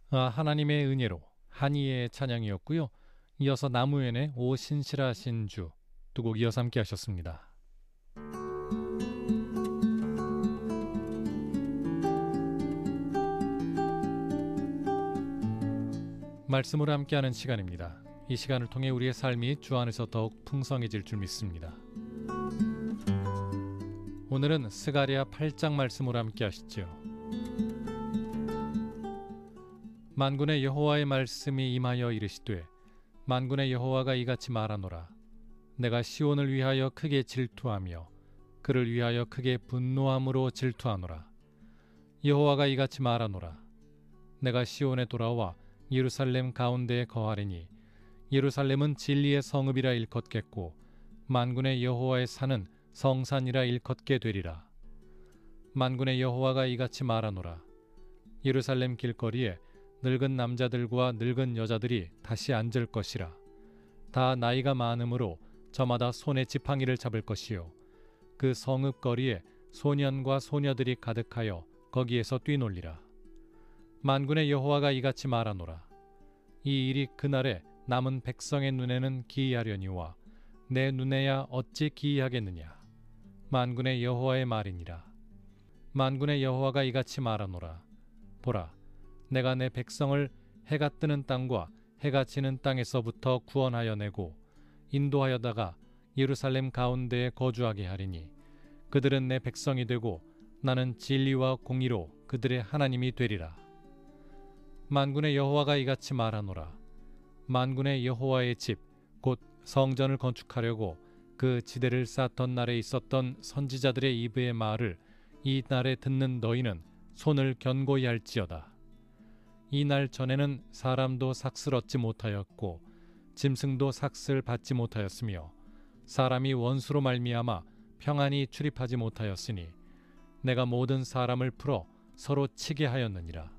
하나님의 은혜로 한이의 찬양이었고요. 이어서 나무엔의 오 신실하신 주 두 곡 이어서 함께 하셨습니다. 말씀으로 함께하는 시간입니다. 이 시간을 통해 우리의 삶이 주 안에서 더욱 풍성해질 줄 믿습니다. 오늘은 스가랴 8장 말씀으로 함께 하시죠. 만군의 여호와의 말씀이 임하여 이르시되 만군의 여호와가 이같이 말하노라. 내가 시온을 위하여 크게 질투하며 그를 위하여 크게 분노함으로 질투하노라. 여호와가 이같이 말하노라. 내가 시온에 돌아와 예루살렘 가운데에 거하리니 예루살렘은 진리의 성읍이라 일컫겠고 만군의 여호와의 산은 성산이라 일컫게 되리라. 만군의 여호와가 이같이 말하노라. 예루살렘 길거리에 늙은 남자들과 늙은 여자들이 다시 앉을 것이라. 다 나이가 많으므로 저마다 손에 지팡이를 잡을 것이요 그 성읍거리에 소년과 소녀들이 가득하여 거기에서 뛰놀리라. 만군의 여호와가 이같이 말하노라. 이 일이 그날에 남은 백성의 눈에는 기이하려니와 내 눈에야 어찌 기이하겠느냐. 만군의 여호와의 말이니라. 만군의 여호와가 이같이 말하노라. 보라, 내가 내 백성을 해가 뜨는 땅과 해가 지는 땅에서부터 구원하여 내고 인도하여다가 예루살렘 가운데에 거주하게 하리니 그들은 내 백성이 되고 나는 진리와 공의로 그들의 하나님이 되리라. 만군의 여호와가 이같이 말하노라. 만군의 여호와의 집 곧 성전을 건축하려고 그 지대를 쌓던 날에 있었던 선지자들의 입의 말을 이 날에 듣는 너희는 손을 견고히 할지어다. 이 날 전에는 사람도 삭슬 얻지 못하였고 짐승도 삭슬 받지 못하였으며 사람이 원수로 말미암아 평안히 출입하지 못하였으니 내가 모든 사람을 풀어 서로 치게 하였느니라.